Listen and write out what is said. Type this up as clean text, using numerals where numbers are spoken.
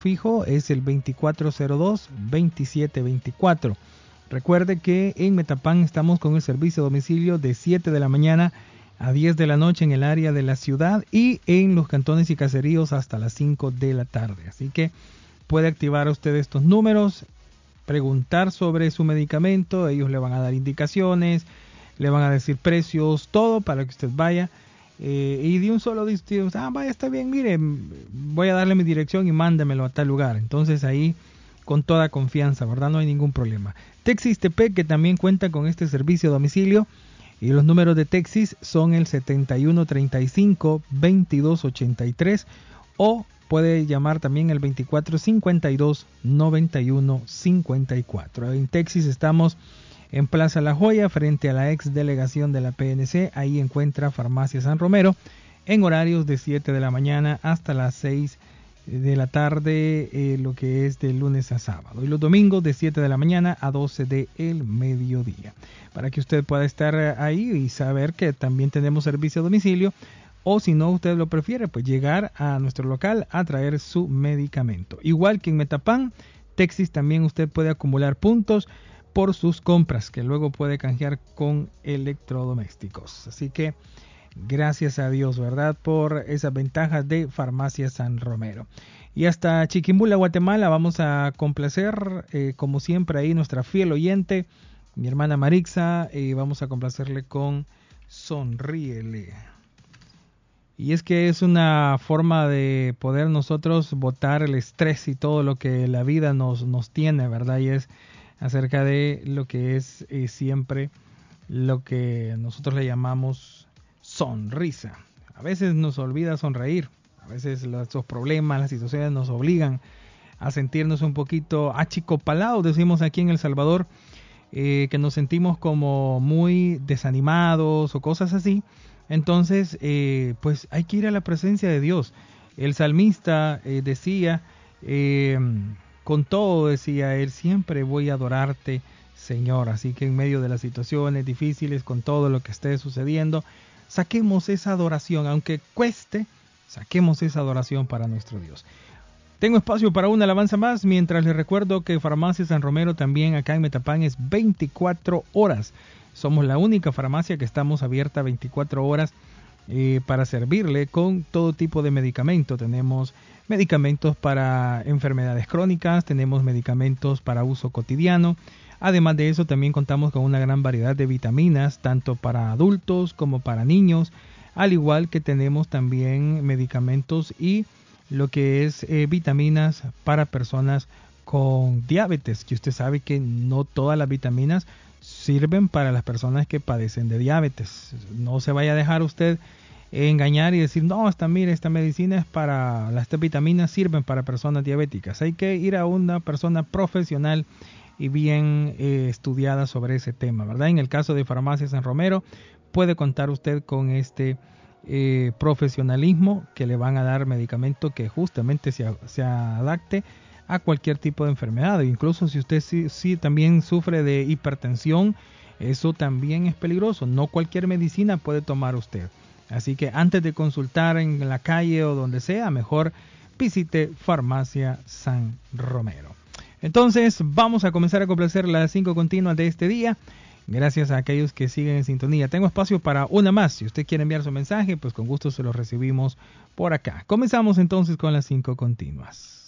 fijo es el 2402-2724. Recuerde que en Metapán estamos con el servicio a domicilio de 7 de la mañana a 10 de la noche en el área de la ciudad y en los cantones y caseríos hasta las 5 de la tarde. Así que puede activar usted estos números, preguntar sobre su medicamento, ellos le van a dar indicaciones, le van a decir precios, todo para que usted vaya. Y de un solo dice, vaya, está bien, mire, voy a darle mi dirección y mándemelo a tal lugar. Entonces ahí con toda confianza, ¿verdad? No hay ningún problema. Texis Tepec, que también cuenta con este servicio a domicilio, y los números de Texis son el 7135-2283 o puede llamar también el 2452-9154. En Texis estamos en Plaza La Joya, frente a la ex delegación de la PNC. Ahí encuentra Farmacia San Romero en horarios de 7 de la mañana hasta las 6 de la tarde, lo que es de lunes a sábado. Y los domingos de 7 de la mañana a 12 del mediodía. Para que usted pueda estar ahí y saber que también tenemos servicio a domicilio. O si no, usted lo prefiere, pues llegar a nuestro local a traer su medicamento. Igual que en Metapán, Texis también usted puede acumular puntos por sus compras que luego puede canjear con electrodomésticos. Así que gracias a Dios, ¿verdad? Por esas ventajas de Farmacia San Romero. Y hasta Chiquimula, Guatemala, vamos a complacer, como siempre, ahí nuestra fiel oyente, mi hermana Marixa, vamos a complacerle con Sonríele. Y es que es una forma de poder nosotros botar el estrés y todo lo que la vida nos tiene, ¿verdad? Y es acerca de lo que es siempre lo que nosotros le llamamos sonrisa. A veces nos olvida sonreír, a veces los problemas, las situaciones nos obligan a sentirnos un poquito achicopalados, decimos aquí en El Salvador, que nos sentimos como muy desanimados o cosas así. Entonces, pues hay que ir a la presencia de Dios. El salmista decía, con todo decía él, siempre voy a adorarte, Señor. Así que en medio de las situaciones difíciles, con todo lo que esté sucediendo, saquemos esa adoración, aunque cueste, saquemos esa adoración para nuestro Dios. Tengo espacio para una alabanza más, mientras les recuerdo que Farmacia San Romero también acá en Metapán es 24 horas. Somos la única farmacia que estamos abierta 24 horas para servirle con todo tipo de medicamento. Tenemos medicamentos para enfermedades crónicas, tenemos medicamentos para uso cotidiano. Además de eso, también contamos con una gran variedad de vitaminas, tanto para adultos como para niños, al igual que tenemos también medicamentos y lo que es vitaminas para personas con diabetes, que usted sabe que no todas las vitaminas sirven para las personas que padecen de diabetes. No se vaya a dejar usted engañar y decir, no, esta medicina es para, estas vitaminas sirven para personas diabéticas. Hay que ir a una persona profesional y bien estudiada sobre ese tema, ¿verdad? En el caso de Farmacia San Romero, puede contar usted con este profesionalismo que le van a dar medicamento que justamente se adapte a cualquier tipo de enfermedad. Incluso si usted sí también sufre de hipertensión, eso también es peligroso. No cualquier medicina puede tomar usted. Así que antes de consultar en la calle o donde sea, mejor visite Farmacia San Romero. Entonces vamos a comenzar a complacer las 5 continuas de este día. Gracias a aquellos que siguen en sintonía. Tengo espacio para una más. Si usted quiere enviar su mensaje, pues con gusto se lo recibimos por acá. Comenzamos entonces con las 5 continuas.